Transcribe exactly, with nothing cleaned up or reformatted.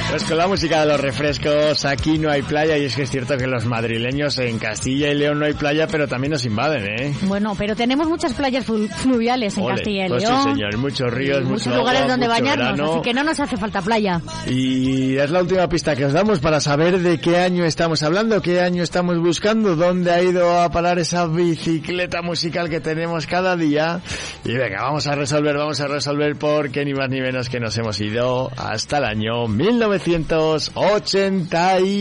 Pues con la música de los refrescos, aquí no hay playa, y es que es cierto que los madrileños en Castilla y León no hay playa, pero también nos invaden, ¿eh? Bueno, pero tenemos muchas playas flu- fluviales en Ole, Castilla y pues León. sí, señor, muchos ríos, muchos mucho lugares agua, donde mucho bañarnos, verano. así que no nos hace falta playa. Y es la última pista que os damos para saber de qué año estamos hablando, qué año estamos buscando, dónde ha ido a parar esa bicicleta musical que tenemos cada día. Y venga, vamos a resolver, vamos a resolver porque ni más ni menos que nos hemos ido hasta el año mil novecientos ochenta y